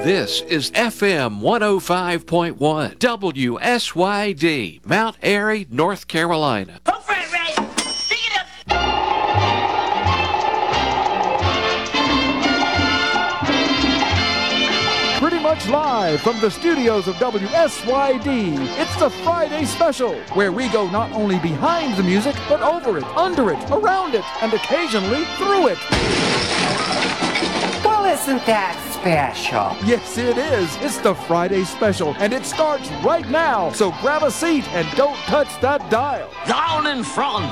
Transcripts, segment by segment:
This is FM 105.1 WSYD, Mount Airy, North Carolina. Go for it, Ray! Sing it up! Pretty much live from the studios of WSYD, it's the Friday Special, where we go not only behind the music, but over it, under it, around it, and occasionally through it. Well, isn't that special? Yes, it is. It's the Friday Special, and it starts right now. So grab a seat and don't touch that dial. Down in front!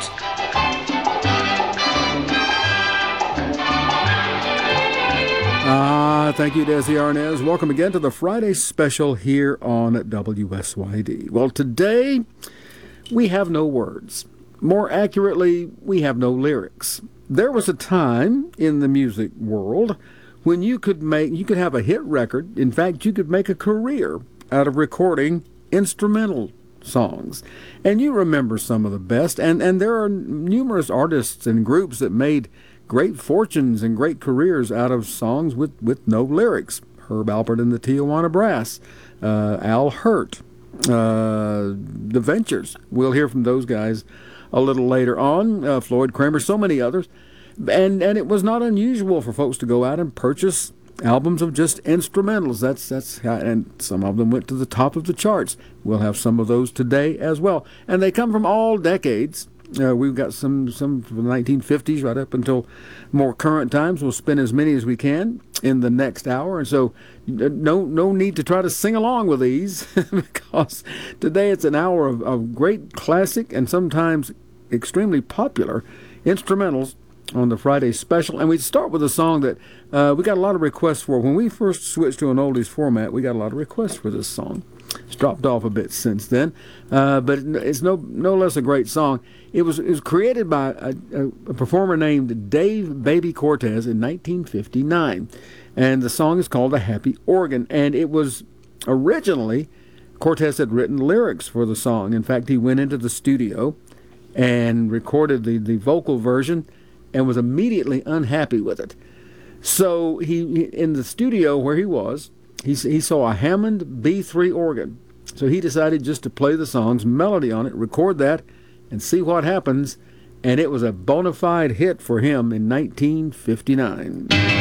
Thank you, Desi Arnaz. Welcome again to the Friday Special here on WSYD. Well, today we have no words. More accurately, we have no lyrics. There was a time in the music world when you could have a hit record. In fact, you could make a career out of recording instrumental songs. And you remember some of the best. And there are numerous artists and groups that made great fortunes and great careers out of songs with no lyrics. Herb Alpert and the Tijuana Brass, Al Hirt, The Ventures. We'll hear from those guys a little later on. Floyd Kramer, so many others. And it was not unusual for folks to go out and purchase albums of just instrumentals. That's how, and some of them went to the top of the charts. We'll have some of those today as well. And they come from all decades. We've got some from the 1950s right up until more current times. We'll spin as many as we can in the next hour. And so no need to try to sing along with these because today it's an hour of great classic and sometimes extremely popular instrumentals on the Friday Special. And we start with a song that we got a lot of requests for. When we first switched to an oldies format, we got a lot of requests for this song. It's dropped off a bit since then, but it's no less a great song. It was created by a performer named Dave Baby Cortez in 1959, and the song is called "A Happy Organ." And it was originally Cortez had written lyrics for the song. In fact, he went into the studio and recorded the vocal version and was immediately unhappy with it. So he in the studio where he was, he saw a Hammond B3 organ. So he decided just to play the song's melody on it, record that, and see what happens. And it was a bona fide hit for him in 1959.